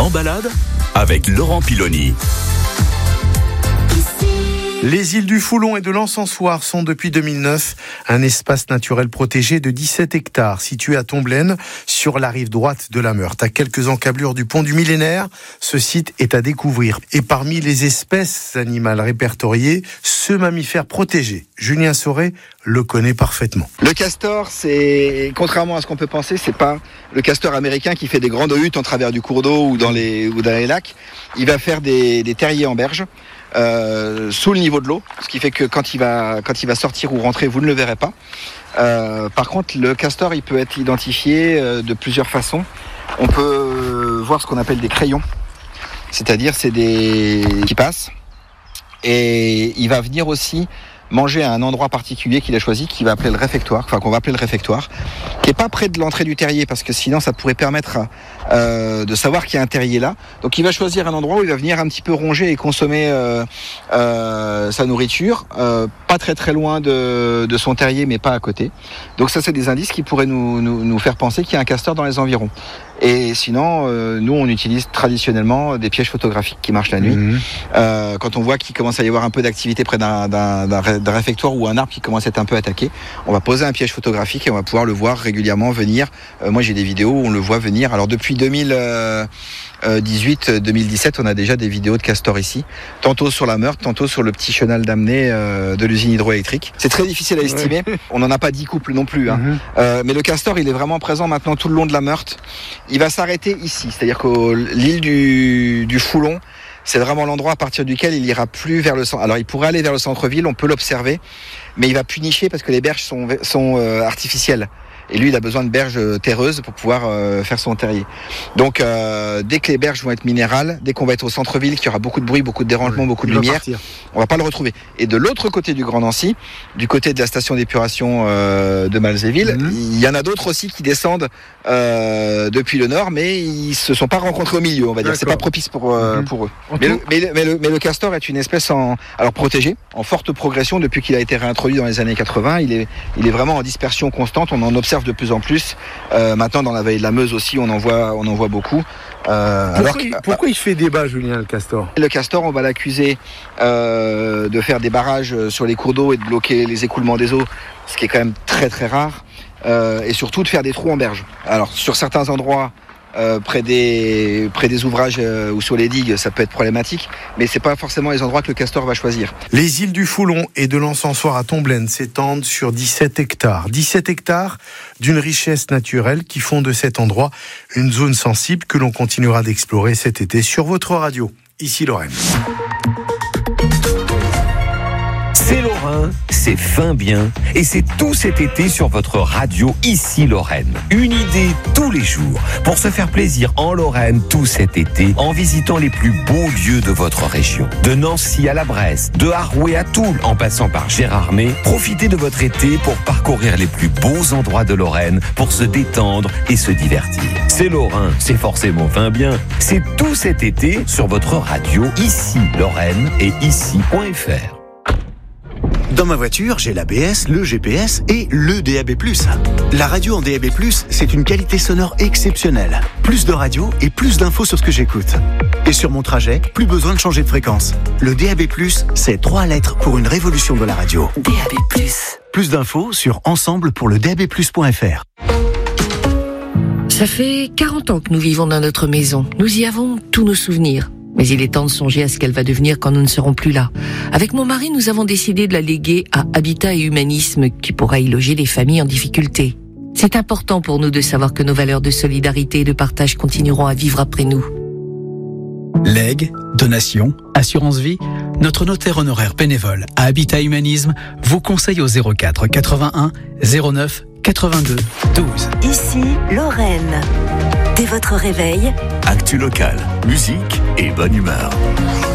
En balade avec Laurent Piloni. Les îles du Foulon et de l'Encensoir sont depuis 2009 un espace naturel protégé de 17 hectares situé à Tomblaine sur la rive droite de la Meurthe. À quelques encablures du pont du Millénaire, ce site est à découvrir. Et parmi les espèces animales répertoriées, ce mammifère protégé, Julien Sauret le connaît parfaitement. Le castor, c'est, contrairement à ce qu'on peut penser, c'est pas le castor américain qui fait des grandes huttes en travers du cours d'eau ou dans les lacs. Il va faire des terriers en berge. Sous le niveau de l'eau, ce qui fait que quand il va sortir ou rentrer, vous ne le verrez pas. Par contre, le castor, il peut être identifié de plusieurs façons. On peut voir ce qu'on appelle des crayons, c'est-à-dire c'est des qui passent, et il va venir aussi manger à un endroit particulier qu'il a choisi, qu'on va appeler le réfectoire, qui est pas près de l'entrée du terrier, parce que sinon ça pourrait permettre de savoir qu'il y a un terrier là. Donc il va choisir un endroit où il va venir un petit peu ronger et consommer sa nourriture, pas très loin de son terrier, mais pas à côté. Donc ça, c'est des indices qui pourraient nous faire penser qu'il y a un castor dans les environs. Et sinon, nous, on utilise traditionnellement des pièges photographiques qui marchent la nuit. Quand on voit qu'il commence à y avoir un peu d'activité près d'un réfectoire ou un arbre qui commence à être un peu attaqué, on va poser un piège photographique et on va pouvoir le voir régulièrement venir. Moi, j'ai des vidéos où on le voit venir. Alors, depuis 2018-2017, on a déjà des vidéos de castors ici, tantôt sur la Meurthe, tantôt sur le petit chenal d'Amnée de l'usine hydroélectrique. C'est très difficile à estimer. On n'en a pas 10 couples non plus. Mais le castor, il est vraiment présent maintenant tout le long de la Meurthe. Il va s'arrêter ici, c'est-à-dire que l'île du Foulon, c'est vraiment l'endroit à partir duquel il ira plus vers le centre. Alors il pourrait aller vers le centre-ville, on peut l'observer, mais il va plus nicher parce que les berges sont artificielles. Et lui, il a besoin de berges terreuses pour pouvoir faire son terrier. Donc, dès que les berges vont être minérales, dès qu'on va être au centre-ville, qu'il y aura beaucoup de bruit, beaucoup de dérangement, beaucoup de lumière, on va pas le retrouver. Et de l'autre côté du Grand Nancy, du côté de la station d'épuration de Malzéville, il y en a d'autres aussi qui descendent depuis le nord, mais ils se sont pas rencontrés au milieu, on va dire. C'est pas propice pour eux. Mais le castor est une espèce protégée, en forte progression depuis qu'il a été réintroduit dans les années 80. Il est vraiment en dispersion constante. On en observe de plus en plus. Maintenant, dans la vallée de la Meuse aussi, on en voit beaucoup. Pourquoi il fait débat, Julien, le castor ? Le castor, on va l'accuser de faire des barrages sur les cours d'eau et de bloquer les écoulements des eaux, ce qui est quand même très rare. Et surtout de faire des trous en berge. Alors, sur certains endroits, près des ouvrages ou sur les digues, ça peut être problématique, mais c'est pas forcément les endroits que le castor va choisir. Les îles du Foulon et de l'Encensoir à Tomblaine s'étendent sur 17 hectares. 17 hectares d'une richesse naturelle qui font de cet endroit une zone sensible que l'on continuera d'explorer cet été sur votre radio. Ici Lorraine. C'est Lorrain, c'est fin bien, et c'est tout cet été sur votre radio Ici Lorraine. Une idée tous les jours pour se faire plaisir en Lorraine tout cet été en visitant les plus beaux lieux de votre région. De Nancy à la Bresse, de Haroué à Toul, en passant par Gérardmer, profitez de votre été pour parcourir les plus beaux endroits de Lorraine pour se détendre et se divertir. C'est Lorrain, c'est forcément fin bien. C'est tout cet été sur votre radio Ici Lorraine et ici.fr. Dans ma voiture, j'ai l'ABS, le GPS et le DAB+. La radio en DAB+, c'est une qualité sonore exceptionnelle. Plus de radio et plus d'infos sur ce que j'écoute. Et sur mon trajet, plus besoin de changer de fréquence. Le DAB+, c'est 3 lettres pour une révolution de la radio. DAB+. Plus d'infos sur ensemble-pour-le-DAB+.fr. Ça fait 40 ans que nous vivons dans notre maison. Nous y avons tous nos souvenirs. Mais il est temps de songer à ce qu'elle va devenir quand nous ne serons plus là. Avec mon mari, nous avons décidé de la léguer à Habitat et Humanisme, qui pourra y loger les familles en difficulté. C'est important pour nous de savoir que nos valeurs de solidarité et de partage continueront à vivre après nous. Legs, donations, assurance vie, notre notaire honoraire bénévole à Habitat Humanisme vous conseille au 04 81 09 82 12. Ici, Lorraine. Dès votre réveil, Actu locale, musique et bonne humeur.